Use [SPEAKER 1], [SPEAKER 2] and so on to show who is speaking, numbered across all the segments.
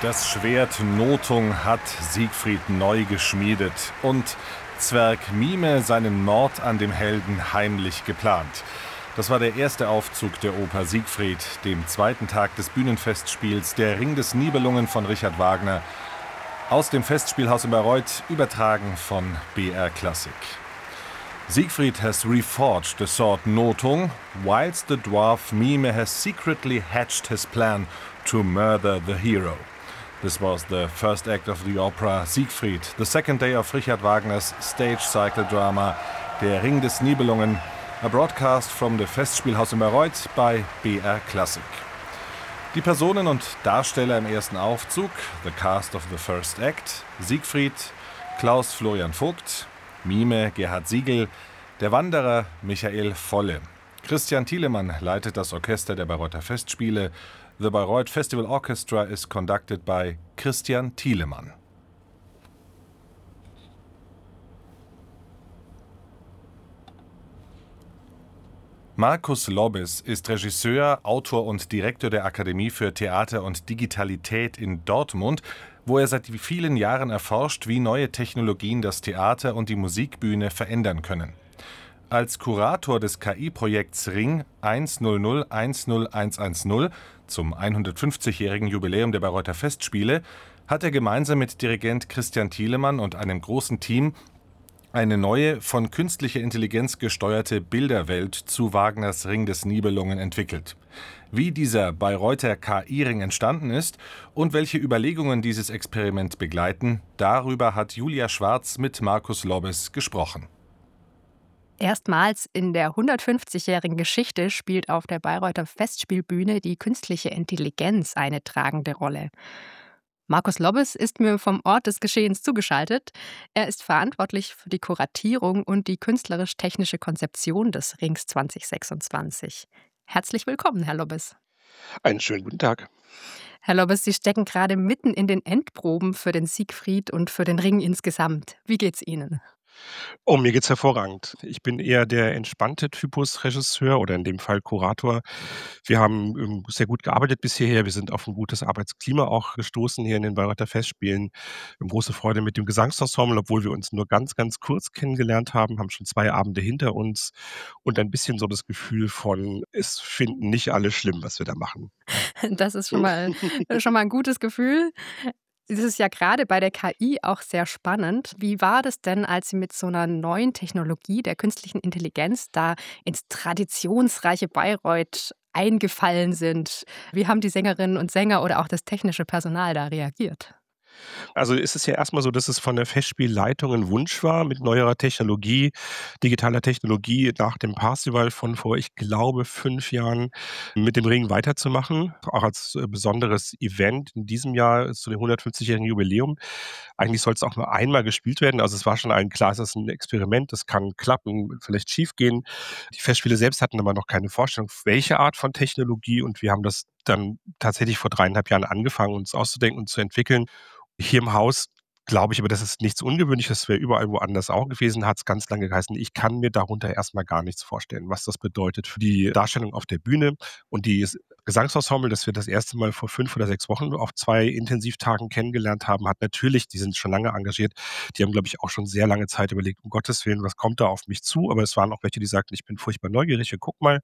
[SPEAKER 1] Das Schwert Nothung hat Siegfried neu geschmiedet und Zwerg Mime seinen Mord an dem Helden heimlich geplant. Das war der erste Aufzug der Oper Siegfried, dem zweiten Tag des Bühnenfestspiels Der Ring des Nibelungen von Richard Wagner, aus dem Festspielhaus in Bayreuth, übertragen von BR Klassik. Siegfried has reforged the sword Nothung, whilst the dwarf Mime has secretly hatched his plan to murder the hero. This was the first act of the opera Siegfried, the second day of Richard Wagner's stage cycle drama Der Ring des Nibelungen, a broadcast from the Festspielhaus in Bayreuth bei BR Klassik. Die Personen und Darsteller im ersten Aufzug, the cast of the first act: Siegfried, Klaus Florian Vogt, Mime Gerhard Siegel, der Wanderer Michael Volle. Christian Thielemann leitet das Orchester der Bayreuther Festspiele. The Bayreuth Festival Orchestra is conducted by Christian Thielemann. Markus Lobbes ist Regisseur, Autor und Direktor der Akademie für Theater und Digitalität in Dortmund, wo er seit vielen Jahren erforscht, wie neue Technologien das Theater und die Musikbühne verändern können. Als Kurator des KI-Projekts Ring 100100110 zum 150-jährigen Jubiläum der Bayreuther Festspiele hat er gemeinsam mit Dirigent Christian Thielemann und einem großen Team eine neue, von künstlicher Intelligenz gesteuerte Bilderwelt zu Wagners Ring des Nibelungen entwickelt. Wie dieser Bayreuther KI-Ring entstanden ist und welche Überlegungen dieses Experiment begleiten, darüber hat Julia Schwarz mit Markus Lobbes gesprochen.
[SPEAKER 2] Erstmals in der 150-jährigen Geschichte spielt auf der Bayreuther Festspielbühne die künstliche Intelligenz eine tragende Rolle. Markus Lobbes ist mir vom Ort des Geschehens zugeschaltet. Er ist verantwortlich für die Kuratierung und die künstlerisch-technische Konzeption des Rings 2026. Herzlich willkommen, Herr Lobbes.
[SPEAKER 3] Einen schönen guten Tag.
[SPEAKER 2] Herr Lobbes, Sie stecken gerade mitten in den Endproben für den Siegfried und für den Ring insgesamt. Wie geht's Ihnen?
[SPEAKER 3] Oh, mir geht's hervorragend. Ich bin eher der entspannte Typus Regisseur oder in dem Fall Kurator. Wir haben sehr gut gearbeitet bis hierher. Wir sind auf ein gutes Arbeitsklima auch gestoßen hier in den Bayreuther Festspielen. Wir haben große Freude mit dem Gesangsensemble, obwohl wir uns nur ganz, ganz kurz kennengelernt haben schon 2 Abende hinter uns und ein bisschen so das Gefühl von, es finden nicht alle schlimm, was wir da machen.
[SPEAKER 2] Das ist schon mal ein gutes Gefühl. Das ist ja gerade bei der KI auch sehr spannend. Wie war das denn, als Sie mit so einer neuen Technologie der künstlichen Intelligenz da ins traditionsreiche Bayreuth eingefallen sind? Wie haben die Sängerinnen und Sänger oder auch das technische Personal da reagiert?
[SPEAKER 3] Also ist es ja erstmal so, dass es von der Festspielleitung ein Wunsch war, mit neuerer Technologie, digitaler Technologie nach dem Parsival von vor, ich glaube, 5 Jahren mit dem Ring weiterzumachen, auch als besonderes Event in diesem Jahr zu dem 150-jährigen Jubiläum. Eigentlich soll es auch nur einmal gespielt werden, also es war schon allen klar, es ist ein Experiment, das kann klappen, vielleicht schiefgehen. Die Festspiele selbst hatten aber noch keine Vorstellung, welche Art von Technologie, und wir haben das dann tatsächlich vor 3,5 Jahren angefangen, uns auszudenken und zu entwickeln. Hier im Haus glaube ich aber, das ist nichts Ungewöhnliches, das wäre überall woanders auch gewesen, hat es ganz lange geheißen. Ich kann mir darunter erstmal gar nichts vorstellen, was das bedeutet für die Darstellung auf der Bühne. Und die Gesangsensemble, das wir das erste Mal vor 5 oder 6 Wochen auf 2 Intensivtagen kennengelernt haben, hat natürlich, die sind schon lange engagiert, die haben, glaube ich, auch schon sehr lange Zeit überlegt, um Gottes Willen, was kommt da auf mich zu? Aber es waren auch welche, die sagten, ich bin furchtbar neugierig, guck mal.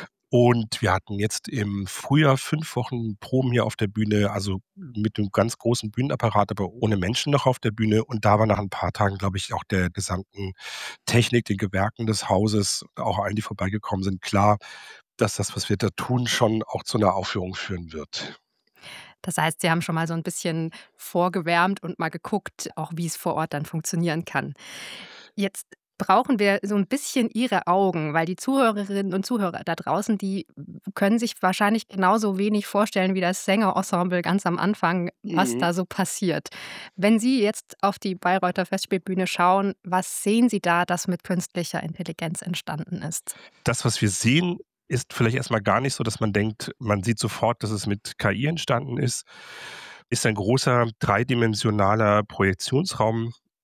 [SPEAKER 3] Und wir hatten jetzt im Frühjahr 5 Wochen Proben hier auf der Bühne, also mit einem ganz großen Bühnenapparat, aber ohne Menschen noch auf der Bühne. Und da war nach ein paar Tagen, glaube ich, auch der gesamten Technik, den Gewerken des Hauses, auch allen, die vorbeigekommen sind, klar, dass das, was wir da tun, schon auch zu einer Aufführung führen wird.
[SPEAKER 2] Das heißt, Sie haben schon mal so ein bisschen vorgewärmt und mal geguckt, auch wie es vor Ort dann funktionieren kann. Jetzt brauchen wir so ein bisschen Ihre Augen, weil die Zuhörerinnen und Zuhörer da draußen, die können sich wahrscheinlich genauso wenig vorstellen wie das Sängerensemble ganz am Anfang, was da so passiert. Wenn Sie jetzt auf die Bayreuther Festspielbühne schauen, was sehen Sie da, das mit künstlicher Intelligenz entstanden ist?
[SPEAKER 3] Das, was wir sehen, ist vielleicht erstmal gar nicht so, dass man denkt, man sieht sofort, dass es mit KI entstanden ist ein großer dreidimensionaler Projektionsraum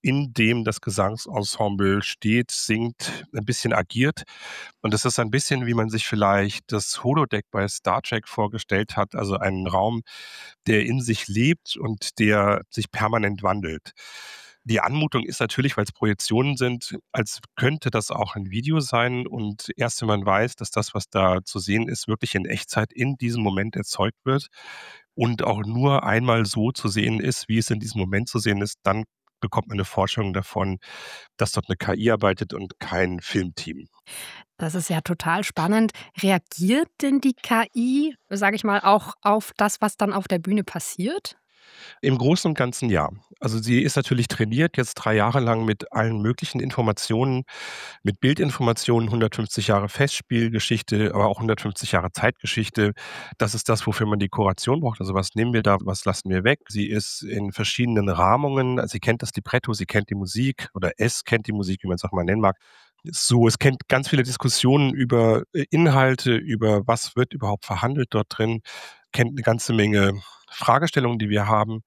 [SPEAKER 3] in dem das Gesangsensemble steht, singt, ein bisschen agiert. Und es ist ein bisschen, wie man sich vielleicht das Holodeck bei Star Trek vorgestellt hat, also einen Raum, der in sich lebt und der sich permanent wandelt. Die Anmutung ist natürlich, weil es Projektionen sind, als könnte das auch ein Video sein. Und erst wenn man weiß, dass das, was da zu sehen ist, wirklich in Echtzeit in diesem Moment erzeugt wird und auch nur einmal so zu sehen ist, wie es in diesem Moment zu sehen ist, dann bekommt man eine Vorstellung davon, dass dort eine KI arbeitet und kein Filmteam.
[SPEAKER 2] Das ist ja total spannend. Reagiert denn die KI, sage ich mal, auch auf das, was dann auf der Bühne passiert?
[SPEAKER 3] Im Großen und Ganzen ja. Also, sie ist natürlich trainiert jetzt 3 Jahre lang mit allen möglichen Informationen, mit Bildinformationen, 150 Jahre Festspielgeschichte, aber auch 150 Jahre Zeitgeschichte. Das ist das, wofür man die Kuration braucht. Also, was nehmen wir da, was lassen wir weg? Sie ist in verschiedenen Rahmungen. Sie kennt das Libretto, sie kennt die Musik oder es kennt die Musik, wie man es auch mal nennen mag. So, es kennt ganz viele Diskussionen über, Inhalte, über was wird überhaupt verhandelt dort drin, kennt eine ganze Menge Fragestellungen, die wir haben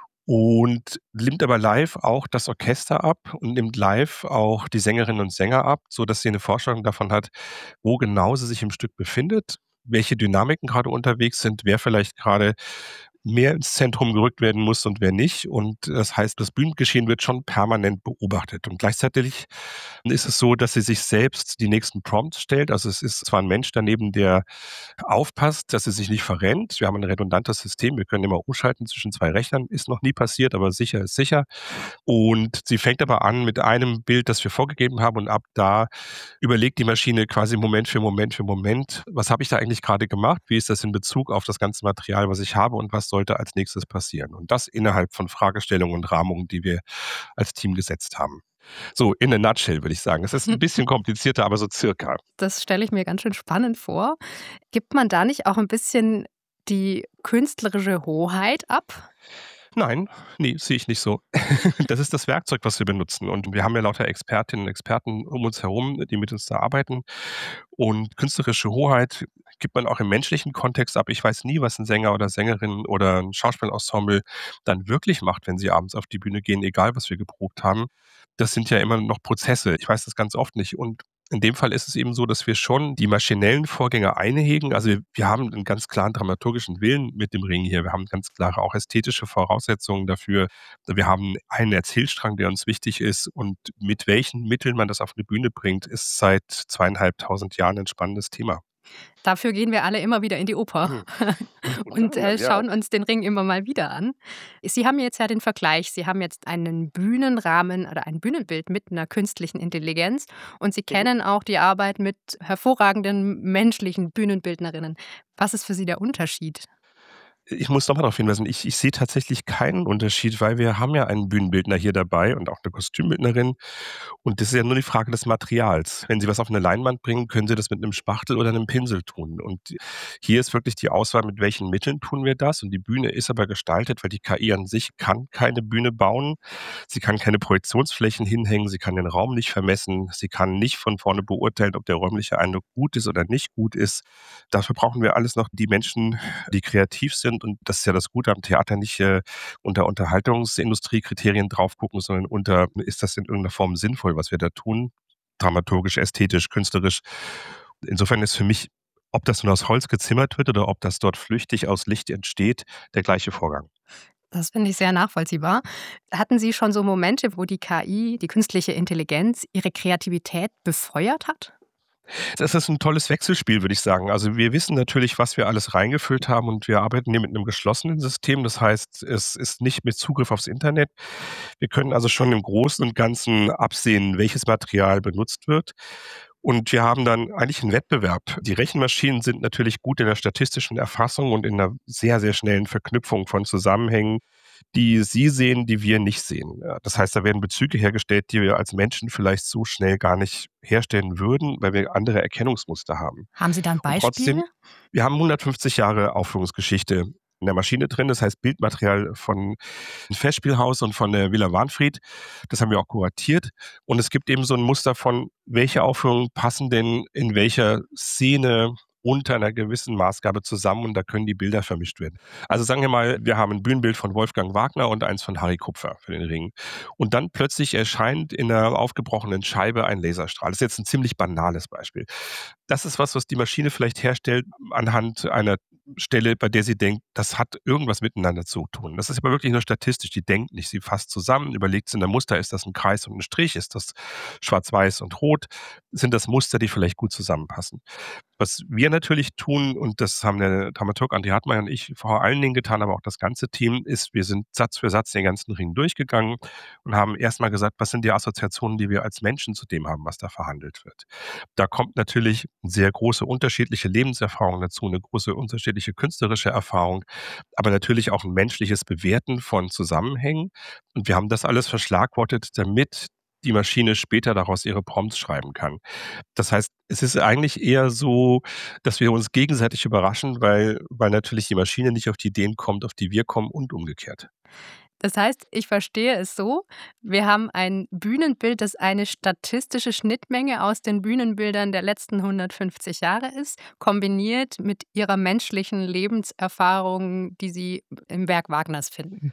[SPEAKER 3] und nimmt aber live auch das Orchester ab und nimmt live auch die Sängerinnen und Sänger ab, sodass sie eine Vorstellung davon hat, wo genau sie sich im Stück befindet, welche Dynamiken gerade unterwegs sind, wer vielleicht gerade mehr ins Zentrum gerückt werden muss und wer nicht. Und das heißt, das Bühnengeschehen wird schon permanent beobachtet. Und gleichzeitig ist es so, dass sie sich selbst die nächsten Prompts stellt. Also es ist zwar ein Mensch daneben, der aufpasst, dass sie sich nicht verrennt. Wir haben ein redundantes System. Wir können immer umschalten zwischen 2 Rechnern. Ist noch nie passiert, aber sicher ist sicher. Und sie fängt aber an mit einem Bild, das wir vorgegeben haben. Und ab da überlegt die Maschine quasi Moment für Moment für Moment, was habe ich da eigentlich gerade gemacht? Wie ist das in Bezug auf das ganze Material, was ich habe und was sollte als nächstes passieren? Und das innerhalb von Fragestellungen und Rahmungen, die wir als Team gesetzt haben. So, in a nutshell würde ich sagen. Es ist ein bisschen komplizierter, aber so circa.
[SPEAKER 2] Das stelle ich mir ganz schön spannend vor. Gibt man da nicht auch ein bisschen die künstlerische Hoheit ab?
[SPEAKER 3] Nein, ne, sehe ich nicht so. Das ist das Werkzeug, was wir benutzen. Und wir haben ja lauter Expertinnen und Experten um uns herum, die mit uns da arbeiten. Und künstlerische Hoheit gibt man auch im menschlichen Kontext ab. Ich weiß nie, was ein Sänger oder Sängerin oder ein Schauspielensemble dann wirklich macht, wenn sie abends auf die Bühne gehen, egal was wir geprobt haben. Das sind ja immer noch Prozesse. Ich weiß das ganz oft nicht. Und in dem Fall ist es eben so, dass wir schon die maschinellen Vorgänge einhegen. Also wir haben einen ganz klaren dramaturgischen Willen mit dem Ring hier. Wir haben ganz klare auch ästhetische Voraussetzungen dafür. Wir haben einen Erzählstrang, der uns wichtig ist. Und mit welchen Mitteln man das auf eine Bühne bringt, ist seit 2.500 Jahren ein spannendes Thema.
[SPEAKER 2] Dafür gehen wir alle immer wieder in die Oper
[SPEAKER 3] Hm.
[SPEAKER 2] und,
[SPEAKER 3] Ja, ja.
[SPEAKER 2] schauen uns den Ring immer mal wieder an. Sie haben jetzt ja den Vergleich. Sie haben jetzt einen Bühnenrahmen oder ein Bühnenbild mit einer künstlichen Intelligenz und Sie
[SPEAKER 3] Mhm.
[SPEAKER 2] kennen auch die Arbeit mit hervorragenden menschlichen Bühnenbildnerinnen. Was ist für Sie der Unterschied?
[SPEAKER 3] Ich muss noch mal darauf hinweisen, ich sehe tatsächlich keinen Unterschied, weil wir haben ja einen Bühnenbildner hier dabei und auch eine Kostümbildnerin. Und das ist ja nur die Frage des Materials. Wenn Sie was auf eine Leinwand bringen, können Sie das mit einem Spachtel oder einem Pinsel tun. Und hier ist wirklich die Auswahl, mit welchen Mitteln tun wir das. Und die Bühne ist aber gestaltet, weil die KI an sich kann keine Bühne bauen. Sie kann keine Projektionsflächen hinhängen, sie kann den Raum nicht vermessen, sie kann nicht von vorne beurteilen, ob der räumliche Eindruck gut ist oder nicht gut ist. Dafür brauchen wir alles noch die Menschen, die kreativ sind. Und das ist ja das Gute am Theater, nicht unter Unterhaltungsindustriekriterien drauf gucken, sondern unter, ist das in irgendeiner Form sinnvoll, was wir da tun? Dramaturgisch, ästhetisch, künstlerisch. Insofern ist für mich, ob das nun aus Holz gezimmert wird oder ob das dort flüchtig aus Licht entsteht, der gleiche Vorgang.
[SPEAKER 2] Das finde ich sehr nachvollziehbar. Hatten Sie schon so Momente, wo die KI, die künstliche Intelligenz, Ihre Kreativität befeuert hat?
[SPEAKER 3] Das ist ein tolles Wechselspiel, würde ich sagen. Also, wir wissen natürlich, was wir alles reingefüllt haben und wir arbeiten hier mit einem geschlossenen System. Das heißt, es ist nicht mit Zugriff aufs Internet. Wir können also schon im Großen und Ganzen absehen, welches Material benutzt wird. Und wir haben dann eigentlich einen Wettbewerb. Die Rechenmaschinen sind natürlich gut in der statistischen Erfassung und in 'ner sehr, sehr schnellen Verknüpfung von Zusammenhängen, die Sie sehen, die wir nicht sehen. Ja, das heißt, da werden Bezüge hergestellt, die wir als Menschen vielleicht so schnell gar nicht herstellen würden, weil wir andere Erkennungsmuster haben.
[SPEAKER 2] Haben Sie da 'n
[SPEAKER 3] Und
[SPEAKER 2] Beispiel?
[SPEAKER 3] trotzdem, wir haben 150 Jahre Aufführungsgeschichte in der Maschine drin. Das heißt, Bildmaterial von Festspielhaus und von der Villa Wahnfried. Das haben wir auch kuratiert. Und es gibt eben so ein Muster von, welche Aufführungen passen denn in welcher Szene unter einer gewissen Maßgabe zusammen und da können die Bilder vermischt werden. Also sagen wir mal, wir haben ein Bühnenbild von Wolfgang Wagner und eins von Harry Kupfer für den Ring. Und dann plötzlich erscheint in einer aufgebrochenen Scheibe ein Laserstrahl. Das ist jetzt ein ziemlich banales Beispiel. Das ist was die Maschine vielleicht herstellt anhand einer Stelle, bei der sie denkt, das hat irgendwas miteinander zu tun. Das ist aber wirklich nur statistisch. Die denkt nicht. Sie fasst zusammen, überlegt es in der Muster, ist das ein Kreis und ein Strich, ist das schwarz-weiß und rot, sind das Muster, die vielleicht gut zusammenpassen. Was wir natürlich tun, und das haben der Dramaturg André Hartmeier und ich vor allen Dingen getan, aber auch das ganze Team, ist, wir sind Satz für Satz den ganzen Ring durchgegangen und haben erstmal gesagt, was sind die Assoziationen, die wir als Menschen zu dem haben, was da verhandelt wird. Da kommt natürlich sehr große unterschiedliche Lebenserfahrung dazu, eine große unterschiedliche künstlerische Erfahrung, aber natürlich auch ein menschliches Bewerten von Zusammenhängen. Und wir haben das alles verschlagwortet, damit die Maschine später daraus ihre Prompts schreiben kann. Das heißt, es ist eigentlich eher so, dass wir uns gegenseitig überraschen, weil natürlich die Maschine nicht auf die Ideen kommt, auf die wir kommen und umgekehrt.
[SPEAKER 2] Das heißt, ich verstehe es so, wir haben ein Bühnenbild, das eine statistische Schnittmenge aus den Bühnenbildern der letzten 150 Jahre ist, kombiniert mit ihrer menschlichen Lebenserfahrung, die Sie im Werk Wagners finden.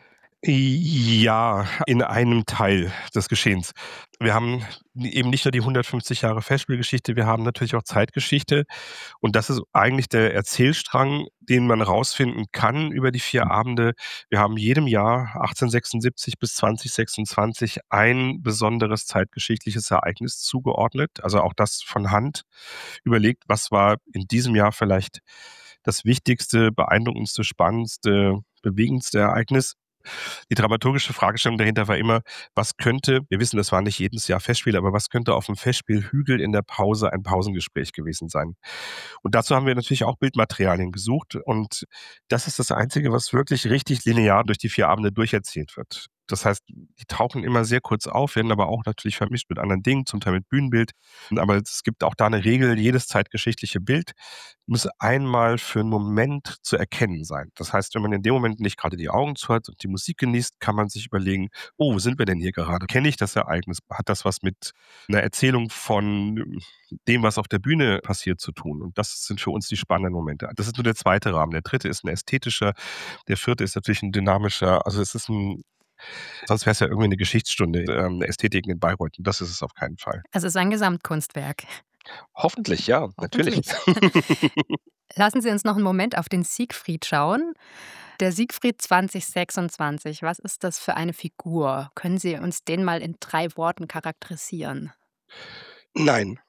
[SPEAKER 3] Ja, in einem Teil des Geschehens. Wir haben eben nicht nur die 150 Jahre Festspielgeschichte, wir haben natürlich auch Zeitgeschichte. Und das ist eigentlich der Erzählstrang, den man rausfinden kann über die 4 Abende. Wir haben jedem Jahr 1876 bis 2026 ein besonderes zeitgeschichtliches Ereignis zugeordnet. Also auch das von Hand überlegt, was war in diesem Jahr vielleicht das wichtigste, beeindruckendste, spannendste, bewegendste Ereignis. Die dramaturgische Fragestellung dahinter war immer, was könnte, wir wissen, das war nicht jedes Jahr Festspiel, aber was könnte auf dem Festspielhügel in der Pause ein Pausengespräch gewesen sein? Und dazu haben wir natürlich auch Bildmaterialien gesucht und das ist das Einzige, was wirklich richtig linear durch die 4 Abende durcherzählt wird. Das heißt, die tauchen immer sehr kurz auf, werden aber auch natürlich vermischt mit anderen Dingen, zum Teil mit Bühnenbild. Aber es gibt auch da eine Regel, jedes zeitgeschichtliche Bild muss einmal für einen Moment zu erkennen sein. Das heißt, wenn man in dem Moment nicht gerade die Augen zu hat und die Musik genießt, kann man sich überlegen, oh, wo sind wir denn hier gerade? Kenne ich das Ereignis? Hat das was mit einer Erzählung von dem, was auf der Bühne passiert, zu tun? Und das sind für uns die spannenden Momente. Das ist nur der zweite Rahmen. Der dritte ist ein ästhetischer, der vierte ist natürlich ein dynamischer. Also es ist sonst wäre es ja irgendwie eine Geschichtsstunde, Ästhetik in Bayreuth. Und das ist es auf keinen Fall.
[SPEAKER 2] Also es ist ein Gesamtkunstwerk.
[SPEAKER 3] Hoffentlich, ja, natürlich.
[SPEAKER 2] Hoffentlich. Lassen Sie uns noch einen Moment auf den Siegfried schauen. Der Siegfried 2026, was ist das für eine Figur? Können Sie uns den mal in 3 Worten charakterisieren?
[SPEAKER 3] Nein.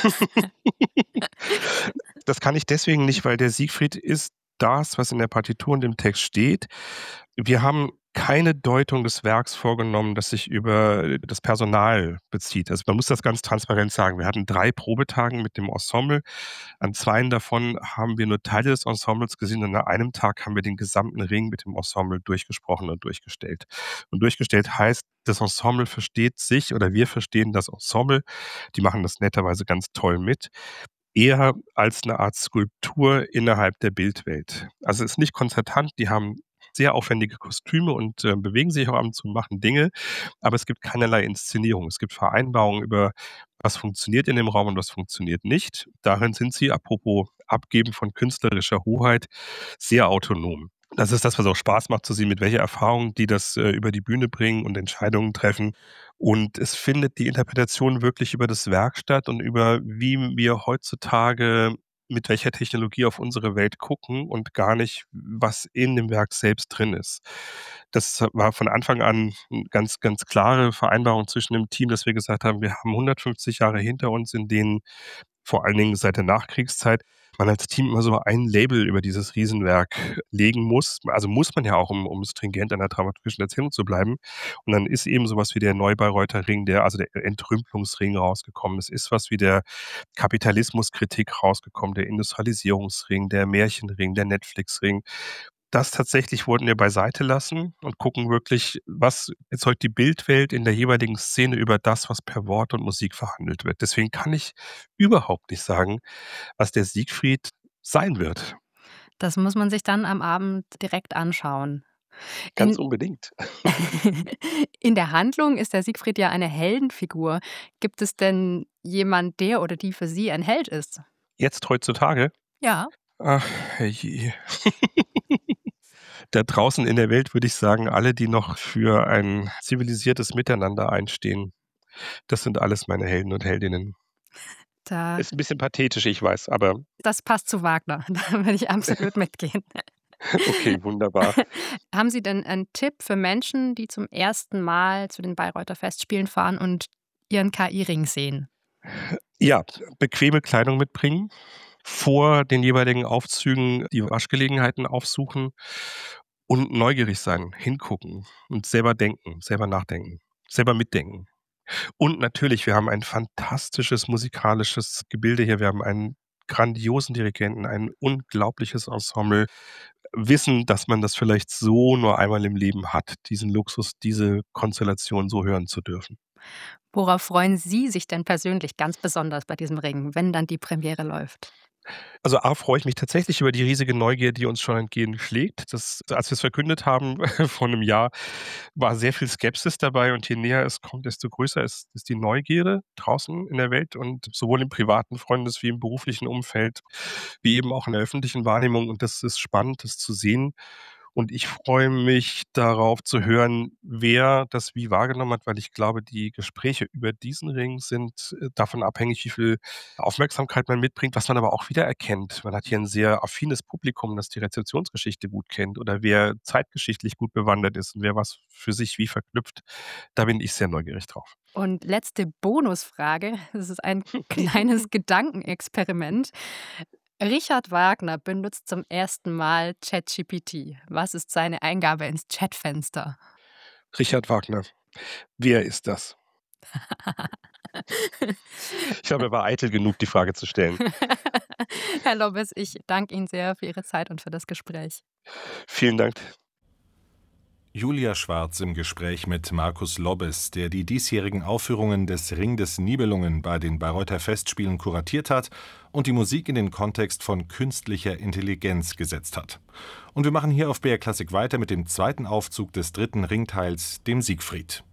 [SPEAKER 3] Das kann ich deswegen nicht, weil der Siegfried ist das, was in der Partitur und im Text steht. Wir haben keine Deutung des Werks vorgenommen, das sich über das Personal bezieht. Also man muss das ganz transparent sagen. Wir hatten 3 Probetagen mit dem Ensemble. An 2 davon haben wir nur Teile des Ensembles gesehen und an einem Tag haben wir den gesamten Ring mit dem Ensemble durchgesprochen und durchgestellt. Und durchgestellt heißt, das Ensemble versteht sich oder wir verstehen das Ensemble. Die machen das netterweise ganz toll mit. Eher als eine Art Skulptur innerhalb der Bildwelt. Also es ist nicht konzertant, die haben sehr aufwendige Kostüme und bewegen sich auch ab und zu und machen Dinge, aber es gibt keinerlei Inszenierung. Es gibt Vereinbarungen über, was funktioniert in dem Raum und was funktioniert nicht. Darin sind sie, apropos Abgeben von künstlerischer Hoheit, sehr autonom. Das ist das, was auch Spaß macht zu sehen, mit welcher Erfahrung die das über die Bühne bringen und Entscheidungen treffen. Und es findet die Interpretation wirklich über das Werk statt und über, wie wir heutzutage mit welcher Technologie auf unsere Welt gucken und gar nicht, was in dem Werk selbst drin ist. Das war von Anfang an 'n ganz klare Vereinbarung zwischen dem Team, dass wir gesagt haben, wir haben 150 Jahre hinter uns, in denen vor allen Dingen seit der Nachkriegszeit man als Team immer so ein Label über dieses Riesenwerk legen muss. Also muss man ja auch, um stringent an der dramaturgischen Erzählung zu bleiben. Und dann ist eben sowas wie der Neubayreuther Ring, also der Entrümpelungsring rausgekommen. Es ist was wie der Kapitalismuskritik rausgekommen, der Industrialisierungsring, der Märchenring, der Netflix-Ring. Das tatsächlich wollten wir beiseite lassen und gucken wirklich, was erzeugt die Bildwelt in der jeweiligen Szene über das, was per Wort und Musik verhandelt wird. Deswegen kann ich überhaupt nicht sagen, was der Siegfried sein wird.
[SPEAKER 2] Das muss man sich dann am Abend direkt anschauen.
[SPEAKER 3] Ganz
[SPEAKER 2] In
[SPEAKER 3] unbedingt.
[SPEAKER 2] in der Handlung ist der Siegfried ja eine Heldenfigur. Gibt es denn jemand, der oder die für Sie ein Held ist?
[SPEAKER 3] Jetzt heutzutage?
[SPEAKER 2] Ja.
[SPEAKER 3] Ach, herrje. Da draußen in der Welt würde ich sagen, alle, die noch für ein zivilisiertes Miteinander einstehen, das sind alles meine Helden und Heldinnen.
[SPEAKER 2] Da
[SPEAKER 3] Ist 'n bisschen pathetisch, ich weiß, aber
[SPEAKER 2] Das passt zu Wagner. Da würde ich absolut mitgehen.
[SPEAKER 3] okay, wunderbar.
[SPEAKER 2] Haben Sie denn einen Tipp für Menschen, die zum ersten Mal zu den Bayreuther Festspielen fahren und ihren KI-Ring sehen?
[SPEAKER 3] Ja, bequeme Kleidung mitbringen, vor den jeweiligen Aufzügen die Waschgelegenheiten aufsuchen und neugierig sein, hingucken und selber denken, selber nachdenken, selber mitdenken. Und natürlich, wir haben ein fantastisches musikalisches Gebilde hier. Wir haben einen grandiosen Dirigenten, ein unglaubliches Ensemble. Wissen, dass man das vielleicht so nur einmal im Leben hat, diesen Luxus, diese Konstellation so hören zu dürfen.
[SPEAKER 2] Worauf freuen Sie sich denn persönlich ganz besonders bei diesem Ring, wenn dann die Premiere läuft?
[SPEAKER 3] Also, A, freue ich mich tatsächlich über die riesige Neugier, die uns schon entgegenschlägt. Als wir es verkündet haben vor einem Jahr, war sehr viel Skepsis dabei und je näher es kommt, desto größer ist die Neugierde draußen in der Welt und sowohl im privaten Freundes wie im beruflichen Umfeld, wie eben auch in der öffentlichen Wahrnehmung und das ist spannend, das zu sehen. Und ich freue mich darauf zu hören, wer das wie wahrgenommen hat, weil ich glaube, die Gespräche über diesen Ring sind, davon abhängig, wie viel Aufmerksamkeit man mitbringt, was man aber auch wieder erkennt. Man hat hier ein sehr affines Publikum, das die Rezeptionsgeschichte gut kennt oder wer zeitgeschichtlich gut bewandert ist und wer was für sich wie verknüpft. Da bin ich sehr neugierig drauf.
[SPEAKER 2] Und letzte Bonusfrage, das ist ein kleines Gedankenexperiment. Richard Wagner benutzt zum ersten Mal ChatGPT. Was ist seine Eingabe ins Chatfenster?
[SPEAKER 3] Richard Wagner, wer ist das? Ich glaube, er war eitel genug, die Frage zu stellen.
[SPEAKER 2] Herr Lobbes, ich danke Ihnen sehr für Ihre Zeit und für das Gespräch.
[SPEAKER 3] Vielen Dank.
[SPEAKER 1] Julia Schwarz im Gespräch mit Markus Lobbes, der die diesjährigen Aufführungen des Ring des Nibelungen bei den Bayreuther Festspielen kuratiert hat und die Musik in den Kontext von künstlicher Intelligenz gesetzt hat. Und wir machen hier auf BR Klassik weiter mit dem zweiten Aufzug des dritten Ringteils, dem Siegfried.